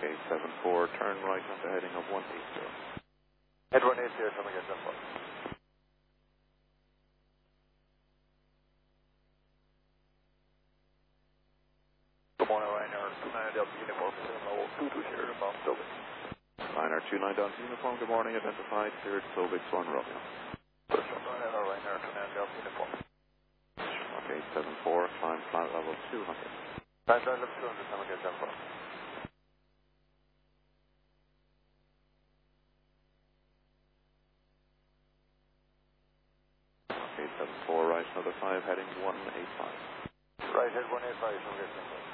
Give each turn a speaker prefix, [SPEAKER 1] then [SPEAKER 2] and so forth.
[SPEAKER 1] Okay, 74, turn right onto heading of 180.
[SPEAKER 2] Head 180, coming in, 74. Good morning, Ryanair 29 Delta Uniform, level 22 here to Mount Silvic.
[SPEAKER 1] Ryanair 29 Delta Uniform, good morning, identified, cleared, Silvix 1 Romeo.
[SPEAKER 2] Ryanair 29 Delta Uniform.
[SPEAKER 1] Okay, 74, climb flight level 200.
[SPEAKER 2] Flight level 200, coming in, 74.
[SPEAKER 1] Okay, 74, right, another 5, heading 185.
[SPEAKER 2] Right, head 185, coming in, 74.